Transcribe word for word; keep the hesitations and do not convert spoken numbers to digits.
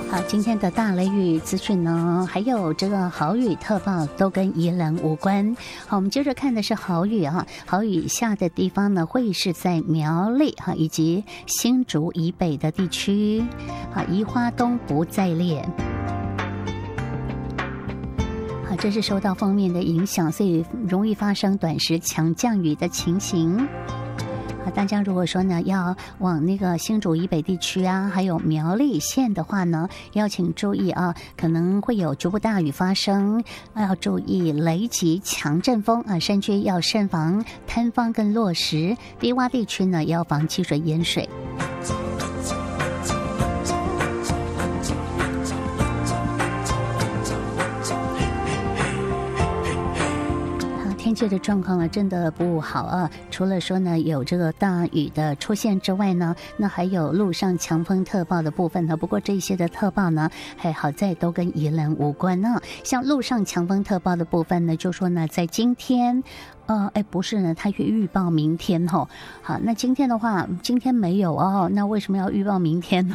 好，今天的大雷雨资讯呢，还有这个豪雨特报都跟宜兰无关。好，我们接着看的是豪雨啊，豪雨下的地方呢，会是在苗栗哈以及新竹以北的地区。好，宜花东不再烈。好，这是受到锋面的影响，所以容易发生短时强降雨的情形。大家如果说呢要往那个新竹以北地区啊，还有苗栗县的话呢，要请注意啊，可能会有局部大雨发生，要注意雷击、强阵风啊，山区要慎防坍方跟落石，低洼地区呢要防积水淹水。天气的状况呢，真的不好啊！除了说呢有这个大雨的出现之外呢，那还有路上强风特报的部分呢。不过这些的特报呢，还好在都跟宜兰无关呢。像路上强风特报的部分呢，就说呢在今天。呃，哎，不是呢，它预报明天吼。好，那今天的话，今天没有哦，那为什么要预报明天呢？